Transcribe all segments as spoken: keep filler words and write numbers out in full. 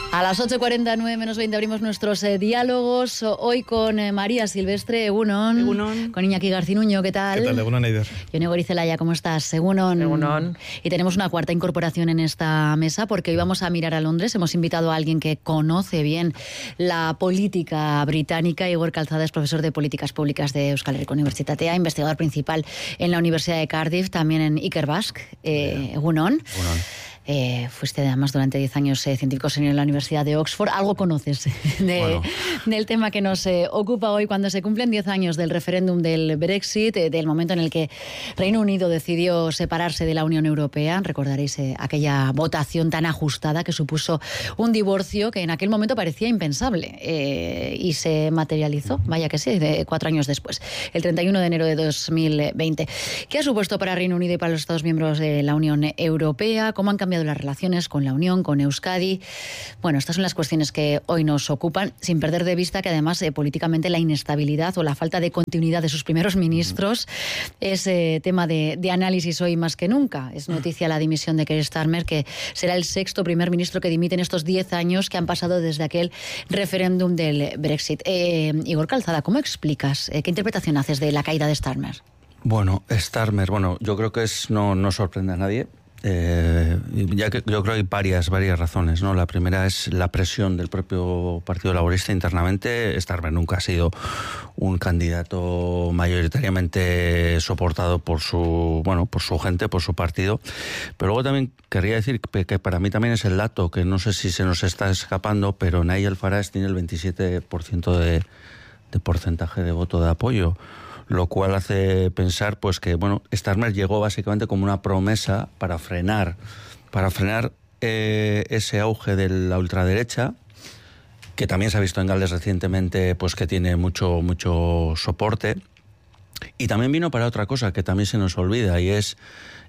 A las ocho y cuarenta y nueve menos veinte abrimos nuestros eh, diálogos. Hoy con eh, María Silvestre, Egunon. Egunon. Con Iñaki Garcinuño, ¿qué tal? ¿Qué tal, Egunon, Eider? Yone Gorizelaya, ¿cómo estás? Egunon. Egunon. Y tenemos una cuarta incorporación en esta mesa porque hoy vamos a mirar a Londres. Hemos invitado a alguien que conoce bien la política británica. Igor Calzada es profesor de Políticas Públicas de Euskal Herriko Unibertsitatea, investigador principal en la Universidad de Cardiff, también en Ikerbasque. Eh, Egunon. Egunon. Eh, fuiste además durante diez años eh, científico senior en la Universidad de Oxford. Algo conoces de, bueno. del tema que nos eh, ocupa hoy, cuando se cumplen diez años del referéndum del Brexit, eh, del momento en el que Reino Unido decidió separarse de la Unión Europea. Recordaréis eh, aquella votación tan ajustada que supuso un divorcio que en aquel momento parecía impensable eh, y se materializó, vaya que sí, de cuatro años después, el treinta y uno de enero de dos mil veinte. ¿Qué ha supuesto para Reino Unido y para los Estados miembros de la Unión Europea? ¿Cómo han cambiado las relaciones con la Unión, con Euskadi? Bueno, estas son las cuestiones que hoy nos ocupan, sin perder de vista que además eh, políticamente la inestabilidad o la falta de continuidad de sus primeros ministros es eh, tema de, de análisis hoy más que nunca. Es noticia la dimisión de Keir Starmer, que será el sexto primer ministro que dimite en estos diez años que han pasado desde aquel referéndum del Brexit. Eh, Igor Calzada, ¿cómo explicas, eh, qué interpretación haces de la caída de Starmer? Bueno, Starmer, bueno, yo creo que es no, no sorprende a nadie. Eh, ya que yo creo que hay varias, varias razones, ¿no? La primera es la presión del propio Partido Laborista internamente. Starmer nunca ha sido un candidato mayoritariamente soportado por su, bueno, por su gente, por su partido. Pero luego también querría decir que, que para mí también es el dato, que no sé si se nos está escapando, pero Nigel Farage tiene el veintisiete por ciento de, de porcentaje de voto de apoyo, lo cual hace pensar pues que bueno, Starmer llegó básicamente como una promesa para frenar, para frenar eh, ese auge de la ultraderecha, que también se ha visto en Gales recientemente, pues que tiene mucho, mucho soporte. Y también vino para otra cosa que también se nos olvida, y es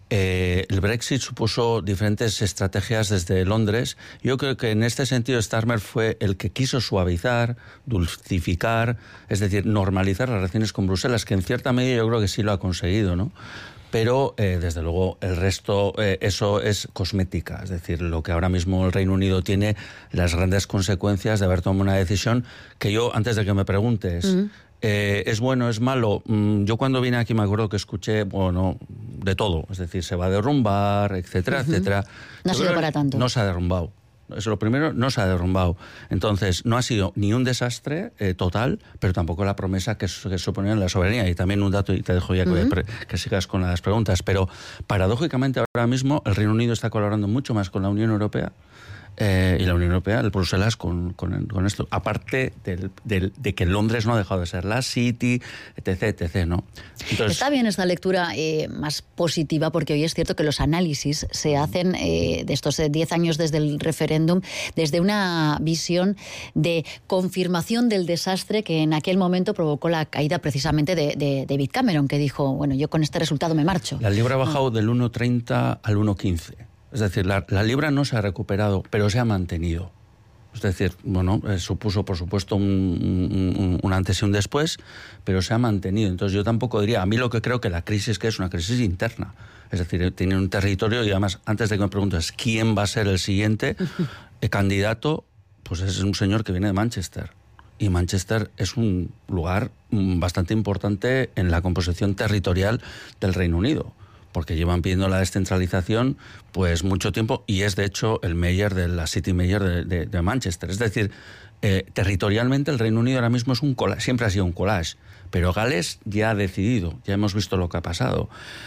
Eh, el Brexit supuso diferentes estrategias desde Londres. Yo creo que en este sentido Starmer fue el que quiso suavizar, dulcificar, es decir, normalizar las relaciones con Bruselas, que en cierta medida yo creo que sí lo ha conseguido, ¿no? Pero, eh, desde luego, el resto, eh, eso es cosmética. Es decir, lo que ahora mismo el Reino Unido tiene, las grandes consecuencias de haber tomado una decisión que yo, antes de que me preguntes, uh-huh. Eh, ¿es bueno, es malo? Mm, yo cuando vine aquí me acuerdo que escuché, bueno, de todo. Es decir, se va a derrumbar, etcétera, uh-huh. etcétera. No ha sido para tanto. No se ha derrumbado. Eso lo primero, no se ha derrumbado. Entonces, no ha sido ni un desastre eh, total, pero tampoco la promesa que, que suponía la soberanía. Y también un dato, y te dejo ya uh-huh. que, que sigas con las preguntas, pero paradójicamente ahora mismo el Reino Unido está colaborando mucho más con la Unión Europea. Eh, y la Unión Europea, el Bruselas, con, con, con esto. Aparte del, del, de que Londres no ha dejado de ser la City, etc, etcétera, ¿no? Entonces, está bien esta lectura eh, más positiva, porque hoy es cierto que los análisis se hacen eh, de estos diez años desde el referéndum desde una visión de confirmación del desastre que en aquel momento provocó la caída precisamente de, de David Cameron, que dijo, bueno, yo con este resultado me marcho. La libra ha bajado no. del uno treinta al uno quince. Es decir, la, la libra no se ha recuperado, pero se ha mantenido. Es decir, bueno, eh, supuso, por supuesto, un, un, un antes y un después, pero se ha mantenido. Entonces yo tampoco diría, a mí lo que creo que la crisis que es una crisis interna. Es decir, tiene un territorio y además, antes de que me preguntes quién va a ser el siguiente el candidato, pues es un señor que viene de Manchester. Y Manchester es un lugar bastante importante en la composición territorial del Reino Unido, porque llevan pidiendo la descentralización pues mucho tiempo, y es de hecho el mayor de la City Mayor de, de, de Manchester. Es decir, eh, territorialmente el Reino Unido ahora mismo es un collage, siempre ha sido un collage, pero Gales ya ha decidido, ya hemos visto lo que ha pasado.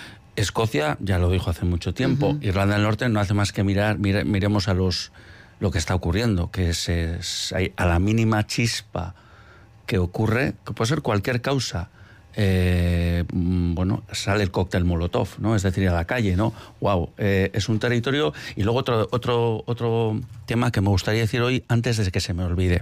Escocia ya lo dijo hace mucho tiempo, uh-huh. Irlanda del Norte no hace más que mirar, mire, miremos a los lo que está ocurriendo, que es, es a la mínima chispa que ocurre, que puede ser cualquier causa, Eh, bueno, sale el cóctel Molotov, ¿no? Es decir, a la calle, ¿no? Wow, eh, es un territorio. Y luego otro, otro, otro tema que me gustaría decir hoy, antes de que se me olvide,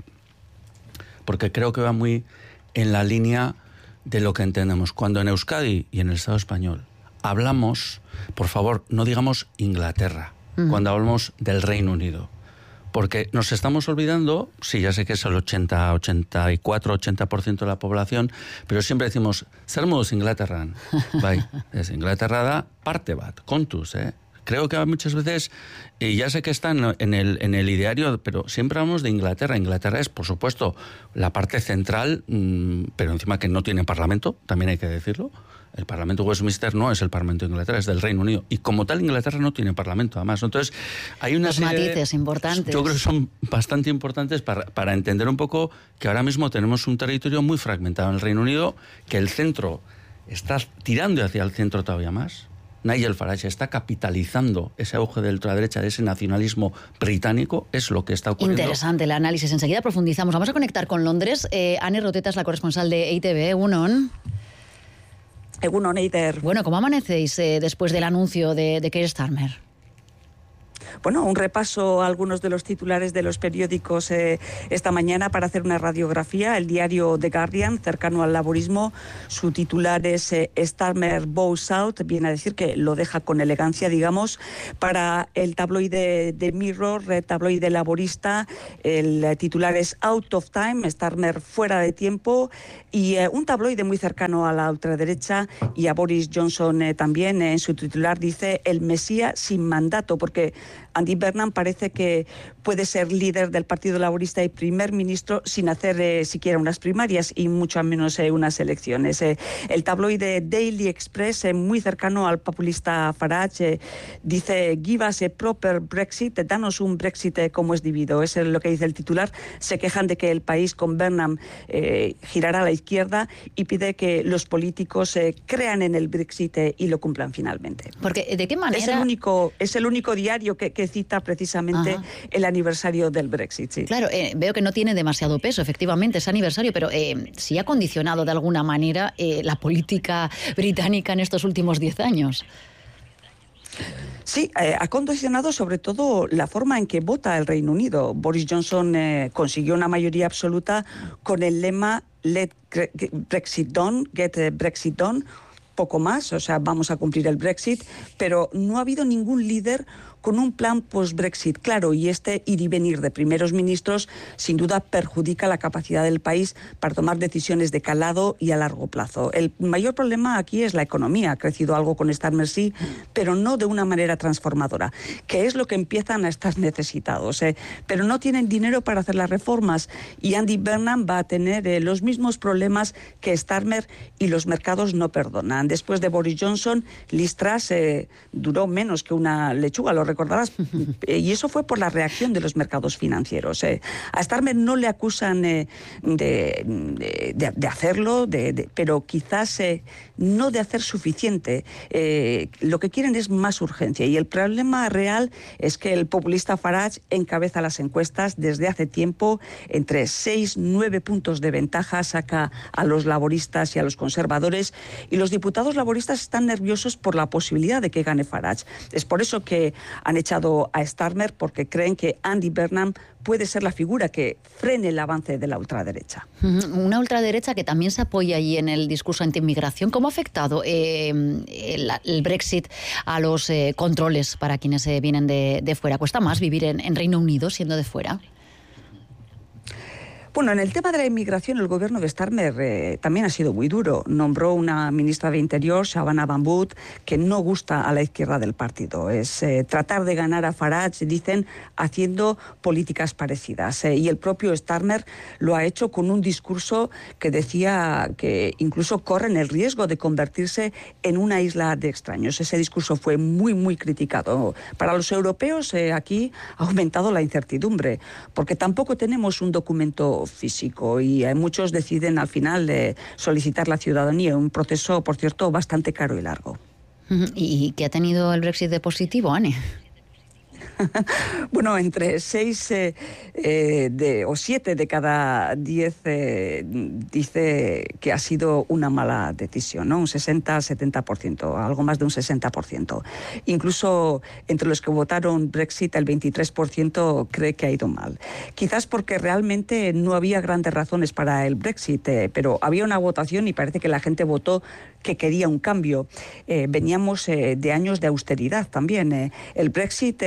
porque creo que va muy en la línea de lo que entendemos. Cuando en Euskadi y en el Estado español hablamos, por favor, no digamos Inglaterra, uh-huh. cuando hablamos del Reino Unido. Porque nos estamos olvidando, sí, ya sé que es el ochenta, ochenta y cuatro, ochenta por ciento de la población, pero siempre decimos, sermos Inglaterran. Bai, ez Inglaterra da parte bat, kontuz, eh? Creo que muchas veces, y ya sé que está en, en, el, en el ideario, pero siempre hablamos de Inglaterra. Inglaterra es, por supuesto, la parte central, mmm, pero encima que no tiene parlamento, también hay que decirlo. El Parlamento de Westminster no es el Parlamento de Inglaterra, es del Reino Unido. Y como tal, Inglaterra no tiene Parlamento, además. Entonces, hay una Los serie matices de, importantes. Yo creo que son bastante importantes para, para entender un poco que ahora mismo tenemos un territorio muy fragmentado en el Reino Unido, que el centro está tirando hacia el centro todavía más. Nigel Farage está capitalizando ese auge de ultraderecha, de ese nacionalismo británico, es lo que está ocurriendo. Interesante el análisis, enseguida profundizamos. Vamos a conectar con Londres. Eh, Anne Roteta es la corresponsal de E I T V, Unon. Egunon, Eider. Bueno, ¿cómo amanecéis eh, después del anuncio de, de Keir Starmer? Bueno, un repaso a algunos de los titulares de los periódicos eh, esta mañana para hacer una radiografía. El diario The Guardian, cercano al laborismo, su titular es eh, Starmer bows out, viene a decir que lo deja con elegancia, digamos. Para el tabloide de Mirror, el tabloide laborista, el eh, titular es Out of Time, Starmer fuera de tiempo. Y eh, un tabloide muy cercano a la ultraderecha y a Boris Johnson eh, también, eh, en su titular dice el Mesías sin mandato, porque Andy Burnham parece que puede ser líder del Partido Laborista y primer ministro sin hacer eh, siquiera unas primarias y mucho menos eh, unas elecciones. Eh, el tabloide Daily Express, eh, muy cercano al populista Farage, eh, dice give us a proper Brexit, danos un Brexit eh, como es debido. Eso es lo que dice el titular. Se quejan de que el país con Burnham eh, girará a la izquierda y pide que los políticos eh, crean en el Brexit eh, y lo cumplan finalmente. Porque, ¿de qué manera? Es el único, es el único diario que, que cita precisamente Ajá. el aniversario del Brexit. Sí. Claro, eh, veo que no tiene demasiado peso, efectivamente, ese aniversario, pero eh, sí ha condicionado de alguna manera eh, la política británica en estos últimos diez años. Sí, eh, ha condicionado sobre todo la forma en que vota el Reino Unido. Boris Johnson eh, consiguió una mayoría absoluta con el lema Let Brexit Done, Get Brexit Done, poco más, o sea, vamos a cumplir el Brexit, pero no ha habido ningún líder con un plan post-Brexit claro, y este ir y venir de primeros ministros sin duda perjudica la capacidad del país para tomar decisiones de calado y a largo plazo. El mayor problema aquí es la economía. Ha crecido algo con Starmer sí, pero no de una manera transformadora, que es lo que empiezan a estar necesitados. Eh, pero no tienen dinero para hacer las reformas y Andy Burnham va a tener eh, los mismos problemas que Starmer y los mercados no perdonan. Después de Boris Johnson, Liz Truss eh, duró menos que una lechuga, lo recordarás, y eso fue por la reacción de los mercados financieros. Eh. A Starmer no le acusan eh, de, de, de hacerlo, de, de, pero quizás eh, no de hacer suficiente. Eh, lo que quieren es más urgencia, y el problema real es que el populista Farage encabeza las encuestas desde hace tiempo, entre seis, nueve puntos de ventaja saca a los laboristas y a los conservadores, y los diputados laboristas están nerviosos por la posibilidad de que gane Farage. Es por eso que han echado a Starmer, porque creen que Andy Burnham puede ser la figura que frene el avance de la ultraderecha. Una ultraderecha que también se apoya ahí en el discurso anti-inmigración. ¿Cómo ha afectado eh, el, el Brexit a los eh, controles para quienes eh, vienen de, de fuera? ¿Cuesta más vivir en, en Reino Unido siendo de fuera? Bueno, en el tema de la inmigración, el gobierno de Starmer eh, también ha sido muy duro. Nombró una ministra de Interior, Shabana Mahmood, que no gusta a la izquierda del partido. Es eh, tratar de ganar a Farage, dicen, haciendo políticas parecidas. Eh, y el propio Starmer lo ha hecho con un discurso que decía que incluso corren el riesgo de convertirse en una isla de extraños. Ese discurso fue muy, muy criticado. Para los europeos, eh, aquí ha aumentado la incertidumbre, porque tampoco tenemos un documento físico y eh, muchos deciden al final eh, solicitar la ciudadanía, un proceso, por cierto, bastante caro y largo. ¿Y qué ha tenido el Brexit de positivo, Anne? Bueno, entre seis eh, eh, de, o siete de cada diez eh, dice que ha sido una mala decisión, ¿no? Un sesenta a setenta por ciento, algo más de un sesenta por ciento. Incluso entre los que votaron Brexit, el veintitrés por ciento cree que ha ido mal. Quizás porque realmente no había grandes razones para el Brexit, eh, pero había una votación y parece que la gente votó que quería un cambio. Eh, veníamos eh, de años de austeridad también. Eh. El Brexit eh,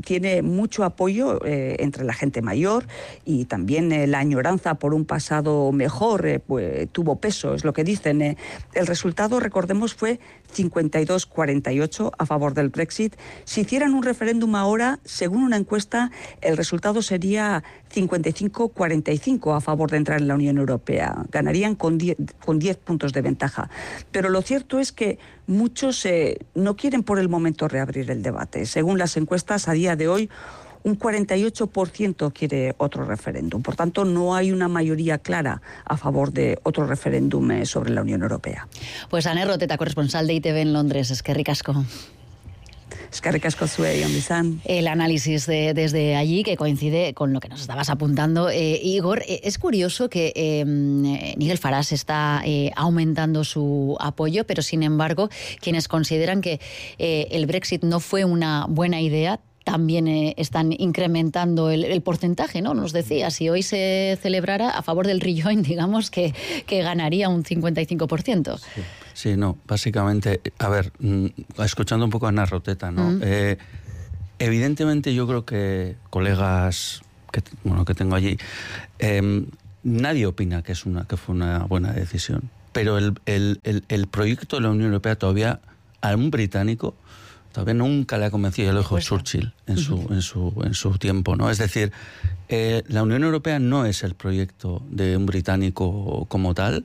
tiene mucho apoyo eh, entre la gente mayor y también eh, la añoranza por un pasado mejor eh, pues, tuvo peso, es lo que dicen. Eh. El resultado, recordemos, fue cincuenta y dos a cuarenta y ocho a favor del Brexit. Si hicieran un referéndum ahora, según una encuesta, el resultado sería cincuenta y cinco a cuarenta y cinco a favor de entrar en la Unión Europea. Ganarían con diez, con diez puntos de ventaja. Pero lo cierto es que muchos eh, no quieren por el momento reabrir el debate. Según las encuestas, a día de hoy, un cuarenta y ocho por ciento quiere otro referéndum. Por tanto, no hay una mayoría clara a favor de otro referéndum eh, sobre la Unión Europea. Pues Ane Roteta, corresponsal de I T V en Londres. Eskerrik asko. Eskerrik asko zuei, Ondizan. El análisis de, desde allí, que coincide con lo que nos estabas apuntando. Eh, Igor, eh, es curioso que eh, Nigel Farage está eh, aumentando su apoyo, pero sin embargo, quienes consideran que eh, el Brexit no fue una buena idea, también eh, están incrementando el, el porcentaje, ¿no? Nos decía, si hoy se celebrara a favor del rejoin, digamos que, que ganaría un cincuenta y cinco por ciento. Sí, sí, no, básicamente, a ver, escuchando un poco a Ana Roteta, ¿no? Mm. Eh, evidentemente yo creo que colegas que, bueno, que tengo allí, eh, nadie opina que, es una, que fue una buena decisión, pero el, el, el, el proyecto de la Unión Europea todavía, a un británico, todavía nunca le ha convencido, ya lo dijo Churchill en su, en su, en su tiempo, ¿no? Es decir, eh, la Unión Europea no es el proyecto de un británico como tal,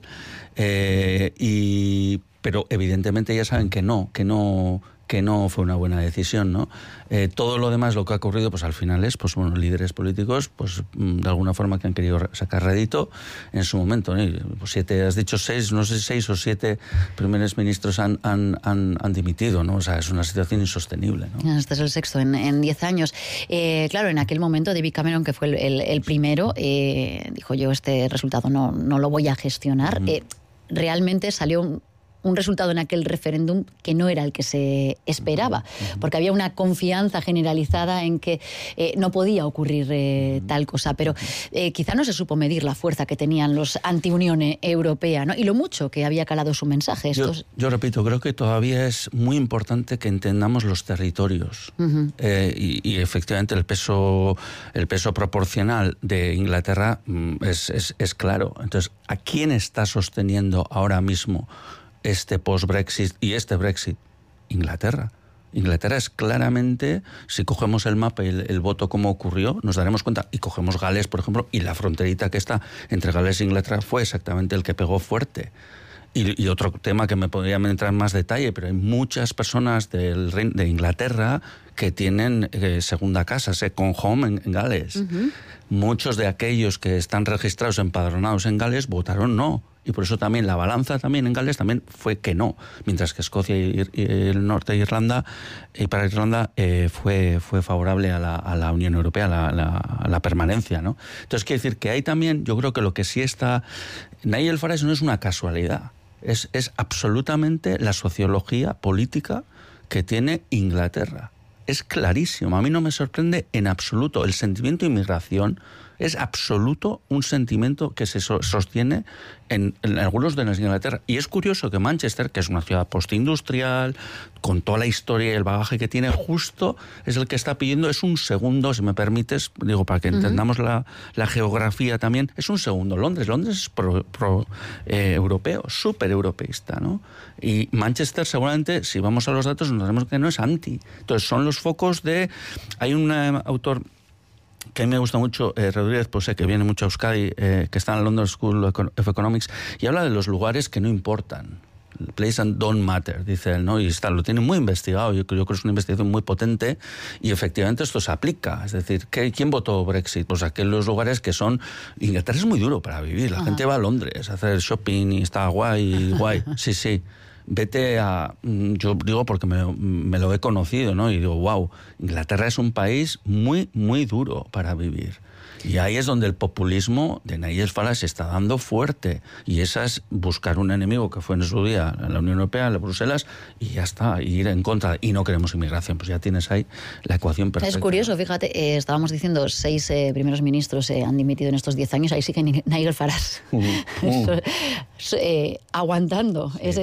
eh, y, pero evidentemente ya saben que no, que no, que no fue una buena decisión, ¿no? Eh, todo lo demás, lo que ha ocurrido, pues al final es, pues bueno, líderes políticos, pues de alguna forma que han querido sacar rédito en su momento, ¿no? Y, pues siete, has dicho seis, no sé, seis o siete primeros ministros han, han, han, han dimitido, ¿no? O sea, es una situación insostenible, ¿no? Este es el sexto en, en diez años. Eh, claro, en aquel momento David Cameron, que fue el, el, el primero, eh, dijo yo, este resultado no, no lo voy a gestionar. Uh-huh. Eh, realmente salió un un resultado en aquel referéndum que no era el que se esperaba, porque había una confianza generalizada en que eh, no podía ocurrir eh, tal cosa, pero eh, quizá no se supo medir la fuerza que tenían los anti-Unión Europea, ¿no? Y lo mucho que había calado su mensaje. Estos... Yo, yo repito, creo que todavía es muy importante que entendamos los territorios uh-huh. eh, y, y efectivamente el peso, el peso proporcional de Inglaterra mm, es, es, es claro. Entonces, ¿a quién está sosteniendo ahora mismo este post-Brexit y este Brexit? Inglaterra. Inglaterra es claramente, si cogemos el mapa y el, el voto como ocurrió, nos daremos cuenta, y cogemos Gales, por ejemplo, y la fronterita que está entre Gales e Inglaterra fue exactamente el que pegó fuerte. Y, y otro tema que me podría entrar en más detalle, pero hay muchas personas del Reino, de Inglaterra que tienen eh, segunda casa, second home en, en Gales. Uh-huh. Muchos de aquellos que están registrados, empadronados en Gales, votaron no. Y por eso también la balanza también en Gales también fue que no, mientras que Escocia y, y el norte de Irlanda y para Irlanda eh, fue, fue favorable a la, a la Unión Europea, a la, la, a la permanencia, ¿no? Entonces quiere decir que hay también, yo creo que lo que sí está, Nigel Farage no es una casualidad, es, es absolutamente la sociología política que tiene Inglaterra. Es clarísimo, a mí no me sorprende en absoluto. El sentimiento de inmigración es absoluto un sentimiento que se sostiene en, en algunos de las Inglaterra. Y es curioso que Manchester, que es una ciudad postindustrial, con toda la historia y el bagaje que tiene, justo es el que está pidiendo, es un segundo, si me permites, digo, para que entendamos uh-huh. la, la geografía también, es un segundo Londres. Londres es pro, pro eh, europeo, súper europeísta, ¿no? Y Manchester, seguramente, si vamos a los datos, nos daremos que no es anti. Entonces, son los focos de... Hay un eh, autor que a mí me gusta mucho, eh, Rodríguez Posé, que viene mucho a Euskadi, eh, que está en la London School of Economics, y habla de los lugares que no importan. Place and don't matter, dice él, ¿no? Y está, lo tiene muy investigado, yo, yo creo que es una investigación muy potente, y efectivamente esto se aplica. Es decir, ¿qué, ¿quién votó Brexit? Pues aquellos lugares que son... Inglaterra es muy duro para vivir, la Ajá. gente va a Londres a hacer shopping y está guay, guay, sí, sí. Vete a... Yo digo porque me, me lo he conocido, ¿no? Y digo, wow, Inglaterra es un país muy, muy duro para vivir. Y ahí es donde el populismo de Nigel Farage se está dando fuerte. Y esa es buscar un enemigo que fue en su día la Unión Europea, la Bruselas, y ya está, y ir en contra. Y no queremos inmigración, pues ya tienes ahí la ecuación perfecta. Es curioso, fíjate, eh, estábamos diciendo, seis eh, primeros ministros eh, han dimitido en estos diez años, ahí sí que Nigel Farage uh, uh. eh, aguantando. Sí. Es, eh, sigue siendo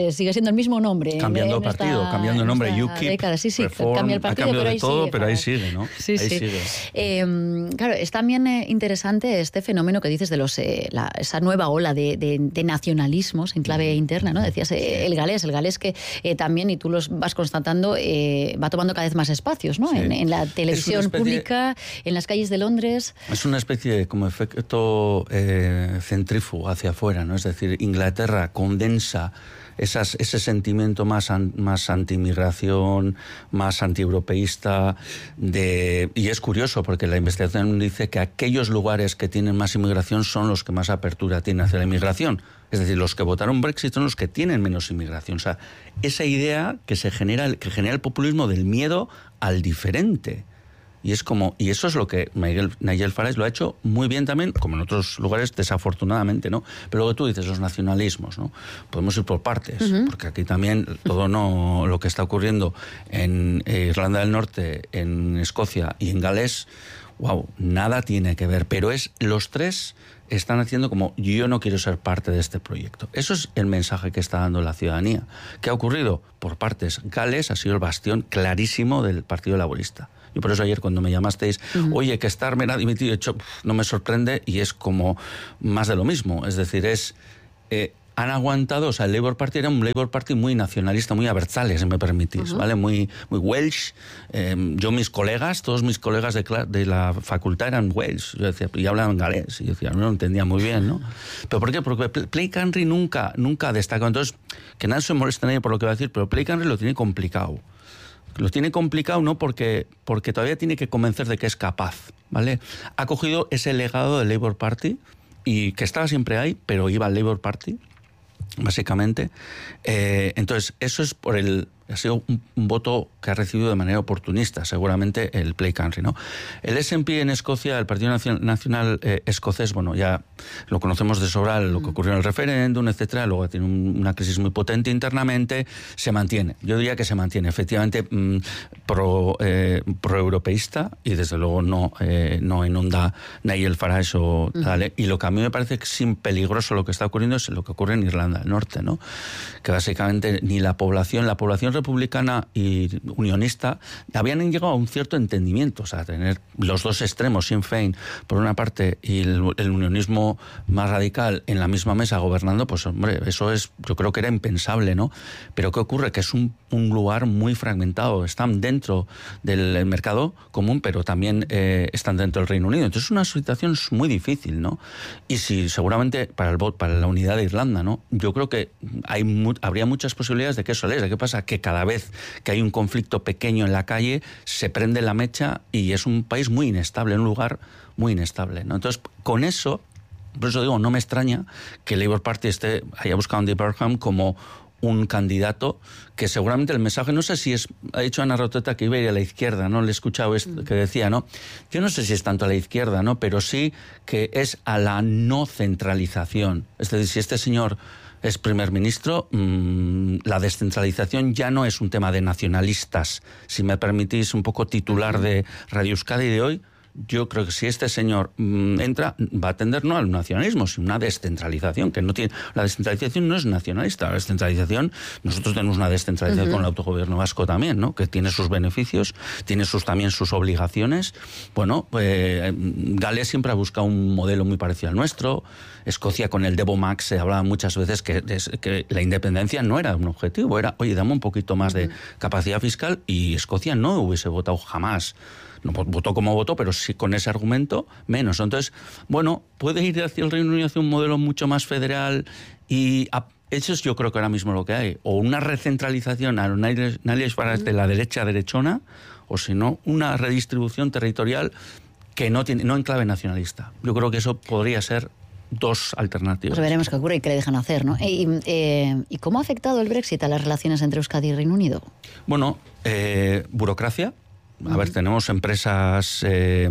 el mismo nombre. Cambiando en partido, esta, cambiando el nombre. U K I P, década. Sí, sí, Reform, cambia el partido, ha cambiado pero ahí de todo, sigue. Pero ahí sigue, ¿no? Sí, ahí sí. sigue. Eh, claro, es también eh, interesante este fenómeno que dices de los eh, la, esa nueva ola de, de, de nacionalismos en clave interna, ¿no? Decías eh, el galés, el galés que eh, también, y tú los vas constatando, eh, va tomando cada vez más espacios, ¿no? Sí. En, en la televisión especie, pública, en las calles de Londres. Es una especie de como efecto eh, centrífugo hacia afuera, ¿no? Es decir, Inglaterra condensa esas, ese sentimiento más, an, más anti-inmigración, más anti-europeísta, de, y es curioso porque la investigación dice que aquellos lugares que tienen más inmigración son los que más apertura tienen hacia la inmigración. Es decir, los que votaron Brexit son los que tienen menos inmigración. O sea, esa idea que se genera, que genera el populismo del miedo al diferente. Y es como, y eso es lo que Nigel, Nigel Farage lo ha hecho muy bien también, como en otros lugares desafortunadamente, ¿no? Pero luego tú dices los nacionalismos, ¿no? Podemos ir por partes, uh-huh. porque aquí también todo no lo que está ocurriendo en Irlanda del Norte, en Escocia y en Gales, wow, nada tiene que ver, pero es los tres están haciendo como yo no quiero ser parte de este proyecto. Eso es el mensaje que está dando la ciudadanía. ¿Qué ha ocurrido? Por partes. Gales ha sido el bastión clarísimo del Partido Laborista. Y por eso ayer cuando me llamasteis, uh-huh. oye, que Starmer ha dimitido, hecho, no me sorprende, y es como más de lo mismo. Es decir, es eh, han aguantado, o sea, el Labour Party era un Labour Party muy nacionalista, muy abertzale, si me permitís, uh-huh. ¿vale? Muy, muy Welsh. Eh, yo, mis colegas, todos mis colegas de, de la facultad eran Welsh, yo decía, y hablaban galés, y yo decía, no lo entendía muy bien, ¿no? ¿Pero por qué? Porque Plaid Cymru nunca, nunca destacó. Entonces, que nadie se moleste nadie por lo que va a decir, pero Plaid Cymru lo tiene complicado. Lo tiene complicado no porque, porque todavía tiene que convencer de que es capaz, ¿vale? Ha cogido ese legado del Labour Party, y que estaba siempre ahí, pero iba al Labour Party, básicamente. Eh, entonces, eso es por el... Ha sido un, un voto que ha recibido de manera oportunista, seguramente, el Plaid Cymru, ¿no? El S and P en Escocia, el Partido Nacional, Nacional eh, Escocés, bueno, ya lo conocemos de sobra, lo que ocurrió en el referéndum, etcétera. Luego tiene un, una crisis muy potente internamente, se mantiene. Yo diría que se mantiene, efectivamente, mmm, pro, eh, pro-europeísta, y desde luego no, eh, no inunda Nigel Farage o tal. Uh-huh. Y lo que a mí me parece que es peligroso lo que está ocurriendo es lo que ocurre en Irlanda del Norte, ¿no? Que básicamente ni la población, la población republicana y unionista habían llegado a un cierto entendimiento, o sea, tener los dos extremos, Sinn Féin por una parte y el, el unionismo más radical en la misma mesa gobernando, pues hombre, eso es, yo creo que era impensable, ¿no? Pero ¿qué ocurre? Que es un, un lugar muy fragmentado, están dentro del mercado común, pero también eh, están dentro del Reino Unido, entonces es una situación muy difícil, ¿no? Y si seguramente para el voto, para la unidad de Irlanda, ¿no? Yo creo que hay mu- habría muchas posibilidades de que eso les, ¿de qué pasa? Que cada vez que hay un conflicto pequeño en la calle, se prende la mecha y es un país muy inestable, un lugar muy inestable, ¿no? Entonces, con eso, por eso digo, no me extraña que el Labour Party esté, haya buscado a Andy Burnham como un candidato que seguramente el mensaje, no sé si es, ha dicho Ana Roteta que iba a ir a la izquierda, ¿no? Le he escuchado esto que decía, ¿no? Yo no sé si es tanto a la izquierda, ¿no? Pero sí que es a la no centralización. Es decir, si este señor es primer ministro, mmm, la descentralización ya no es un tema de nacionalistas. Si me permitís un poco titular de Radio Euskadi de hoy, yo creo que si este señor mmm, entra, va a tender no al nacionalismo, sino una descentralización, que no tiene... La descentralización no es nacionalista, la descentralización... Nosotros tenemos una descentralización uh-huh. con el autogobierno vasco también, ¿no? Que tiene sus beneficios, tiene sus también sus obligaciones. Bueno, eh, Gales siempre ha buscado un modelo muy parecido al nuestro. Escocia con el Devo Max se hablaba muchas veces que, que la independencia no era un objetivo, era, oye, dame un poquito más de capacidad fiscal, y Escocia no hubiese votado jamás. No votó como votó, pero sí con ese argumento menos. Entonces, bueno, puede ir hacia el Reino Unido hacia un modelo mucho más federal, y a, eso es yo creo que ahora mismo lo que hay. O una recentralización a los Nigel Farage de la derecha derechona, o si no, una redistribución territorial que no tiene, no en clave nacionalista. Yo creo que eso podría ser dos alternativas. Pues veremos qué ocurre y qué le dejan hacer, ¿no? ¿Y, eh, ¿y cómo ha afectado el Brexit a las relaciones entre Euskadi y Reino Unido? Bueno, eh, burocracia. A ver, tenemos empresas eh,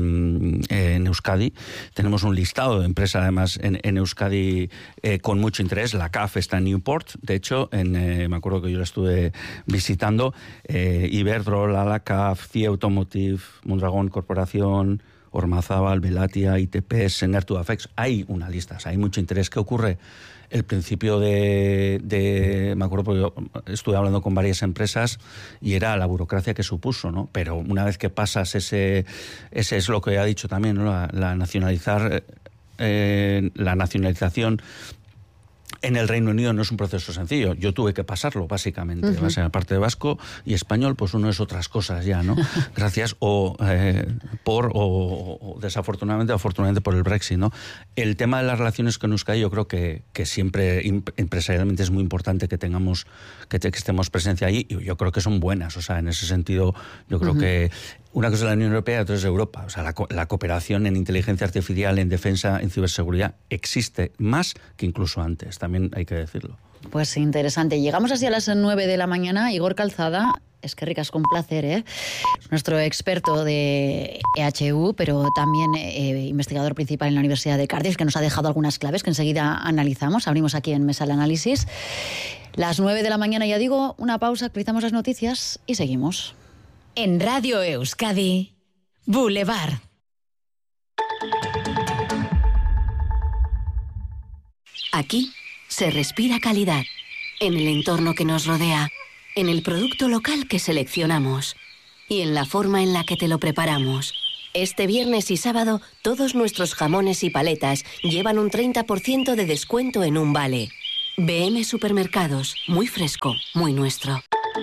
en Euskadi, tenemos un listado de empresas además en, en Euskadi eh, con mucho interés. La C A F está en Newport, de hecho, en, eh, me acuerdo que yo la estuve visitando, eh, Iberdrola, la C A F, C I E Automotive, Mondragón Corporación, Ormazábal, Velatia, I T P, Sener, Tudafex. Hay una lista, o sea, hay mucho interés. ¿Qué ocurre? El principio de, de... Me acuerdo porque yo estuve hablando con varias empresas y era la burocracia que supuso, ¿no? Pero una vez que pasas ese... Ese es lo que ha dicho también, ¿no? La, la nacionalizar... Eh, la nacionalización en el Reino Unido no es un proceso sencillo. Yo tuve que pasarlo, básicamente. Uh-huh. Va a ser aparte de vasco y español, pues uno es otras cosas ya, ¿no? Gracias o eh, por, o, o desafortunadamente, afortunadamente por el Brexit, ¿no? El tema de las relaciones con Euskadi, yo creo que, que siempre empresarialmente es muy importante que tengamos, que, te, que estemos presencia ahí, y yo creo que son buenas. O sea, en ese sentido, yo creo uh-huh. que una cosa es la Unión Europea y otra es Europa. O sea, la, la cooperación en inteligencia artificial, en defensa, en ciberseguridad, existe más que incluso antes. También hay que decirlo. Pues interesante. Llegamos así a las nueve de la mañana. Igor Calzada, es que ricas, con placer, ¿eh? Nuestro experto de E H U, pero también eh, investigador principal en la Universidad de Cardiff, que nos ha dejado algunas claves que enseguida analizamos. Abrimos aquí en Mesa el Análisis. Las nueve de la mañana, ya digo, una pausa, actualizamos las noticias y seguimos. En Radio Euskadi, Boulevard. Aquí se respira calidad, en el entorno que nos rodea, en el producto local que seleccionamos y en la forma en la que te lo preparamos. Este viernes y sábado, todos nuestros jamones y paletas llevan un treinta por ciento de descuento en un vale. B M Supermercados, muy fresco, muy nuestro.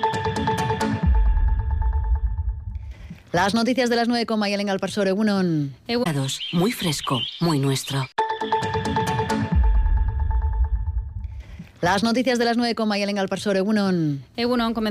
Las noticias de las nueve con Mayalen Galparsor, Egunon. Muy fresco, muy nuestro. Las noticias de las nueve con Mayalen Galparsor, Egunon. Egunon.